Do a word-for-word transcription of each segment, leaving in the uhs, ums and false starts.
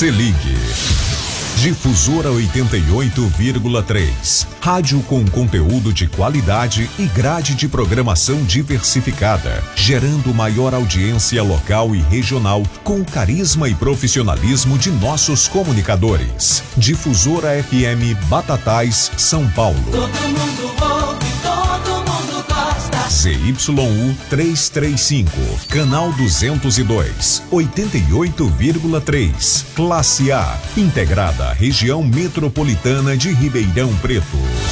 Se ligue. Difusora oitenta e oito vírgula três. Rádio com conteúdo de qualidade e grade de programação diversificada, gerando maior audiência local e regional com o carisma e profissionalismo de nossos comunicadores. Difusora F M Batatais, São Paulo. Todo mundo ouve, todo mundo gosta. Z Y U trezentos e trinta e cinco, canal duzentos e dois, oitenta e oito vírgula três, classe A, integrada à região metropolitana de Ribeirão Preto.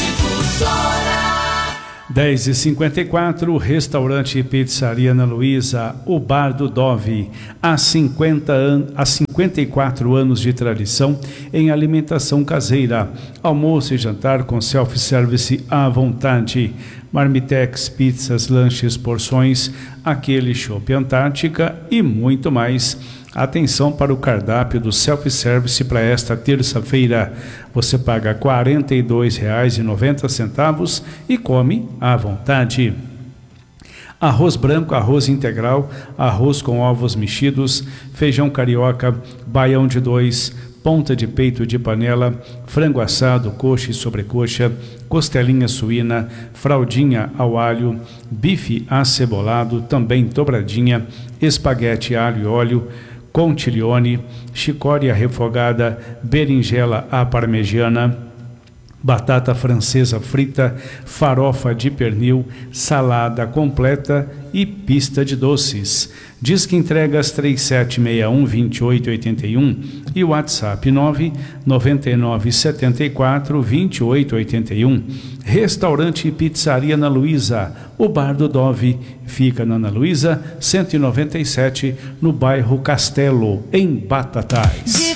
dez e cinquenta e quatro, restaurante e pizzaria Ana Luísa, o Bar do Dove, há cinquenta an... há cinquenta e quatro anos de tradição em alimentação caseira, almoço e jantar com self-service à vontade, marmitex, pizzas, lanches, porções, aquele chopp Antártica e muito mais. Atenção para o cardápio do self-service para esta terça-feira. Você paga quarenta e dois reais e noventa centavos e come à vontade. Arroz branco, arroz integral, arroz com ovos mexidos, feijão carioca, baião de dois, ponta de peito de panela, frango assado, coxa e sobrecoxa, costelinha suína, fraldinha ao alho, bife acebolado, também dobradinha, espaguete alho e óleo, contiglione, chicória refogada, berinjela à parmegiana, batata francesa frita, farofa de pernil, salada completa e pista de doces. Diz que entregas três sete seis um, dois oito oito um e o WhatsApp nove nove nove sete quatro, dois oito oito um. Restaurante e pizzaria Ana Luísa, o Bar do Dove, fica na Ana Luísa cento e noventa e sete, no bairro Castelo, em Batatais.